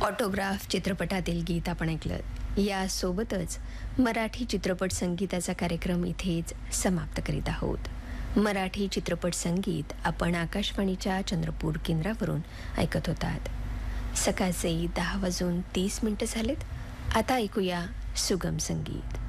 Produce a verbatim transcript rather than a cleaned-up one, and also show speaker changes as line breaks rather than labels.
Autograph चित्रपटातील गीत आपण ऐकलं. यासोबतच मराठी चित्रपट संगीताचा कार्यक्रम इथेच समाप्त करीत आहोत. मराठी चित्रपट संगीत आपण आकाशवाणीच्या चंद्रपूर केंद्रावरून ऐकत होतात. सकाळचे दहा वाजून तीस मिनिटं झालेत. आता ऐकूया सुगम संगीत.